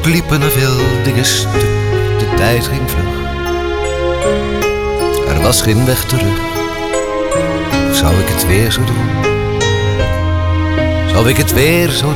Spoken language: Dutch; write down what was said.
liepen er veel dingen stuk, de tijd ging vlug. Er was geen weg terug. Zou ik het weer zo doen? Zou ik het weer zo doen?